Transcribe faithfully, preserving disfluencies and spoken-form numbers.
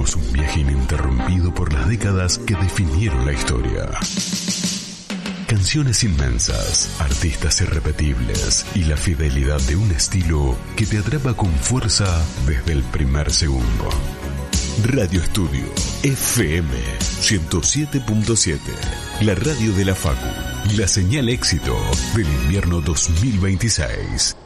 Hacemos un viaje ininterrumpido por las décadas que definieron la historia. Canciones inmensas, artistas irrepetibles y la fidelidad de un estilo que te atrapa con fuerza desde el primer segundo. Radio Estudio F M ciento siete punto siete, la radio de la Facu, la señal éxito del invierno dos mil veintiséis.